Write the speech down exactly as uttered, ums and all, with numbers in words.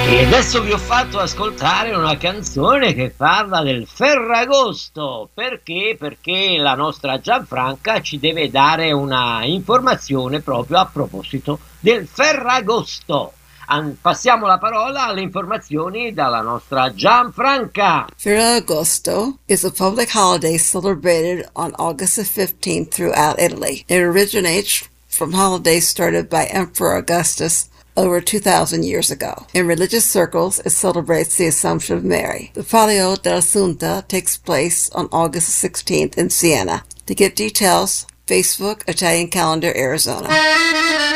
E adesso vi ho fatto ascoltare una canzone che parla del Ferragosto. Perché? Perché la nostra Gianfranca ci deve dare una informazione proprio a proposito del Ferragosto. An- passiamo la parola alle informazioni dalla nostra Gianfranca. Ferragosto is a public holiday celebrated on August the fifteenth throughout Italy. It originates from holidays started by Emperor Augustus over two thousand years ago. In religious circles, it celebrates the Assumption of Mary. The Palio dell'Assunta takes place on August sixteenth in Siena. To get details, Facebook, Italian Calendar, Arizona.